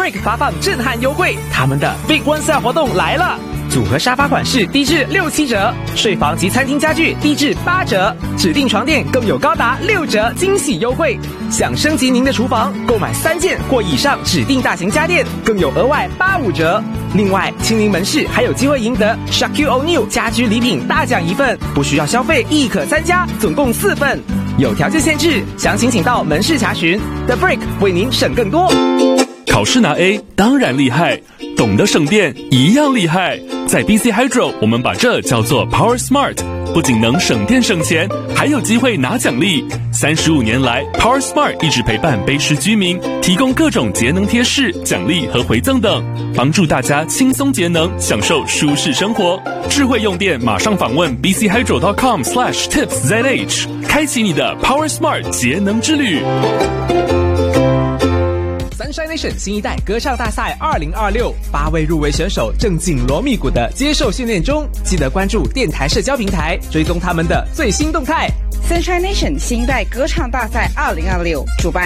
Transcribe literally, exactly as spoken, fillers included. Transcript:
Brick 发放震撼优惠，他们的 Big One Sale 活动来了！组合沙发款式低至六七折，睡房及餐厅家具低至八折，指定床垫更有高达六折惊喜优惠。想升级您的厨房，购买三件或以上指定大型家电，更有额外八五折。另外，亲临门市还有机会赢得 Shaquille O'Neal 家居礼品大奖一份，不需要消费亦可参加，总共四份，有条件限制，详情请到门市查询。The Brick 为您省更多。 考试拿 A 当然厉害，懂得省电一样厉害。在 B C Hydro 我们把这叫做 Power Smart， 不仅能省电省钱，还有机会拿奖励。三十五年来 Power Smart 一直陪伴卑诗居民，提供各种节能贴士、奖励和回赠等，帮助大家轻松节能，享受舒适生活。智慧用电，马上访问 b c hydro dot com slash tips z h， 开启你的 Power Smart 节能之旅。 Sunshine Nation 新一代歌唱大赛二零二六，八位入围选手正紧锣密鼓的接受训练中，记得关注电台社交平台，追踪他们的最新动态。 Sunshine Nation 新一代歌唱大赛二零二六主办